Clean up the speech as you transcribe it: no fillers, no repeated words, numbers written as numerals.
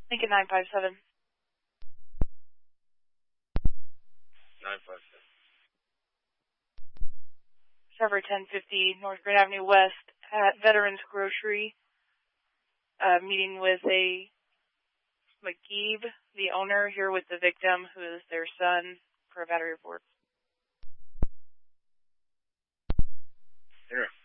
Lincoln 957. 957. Trevor 1050 North Grand Avenue West at Veterans Grocery. Meeting with a McGeeb, the owner, here with the victim, who is their son, for a battery report. Here.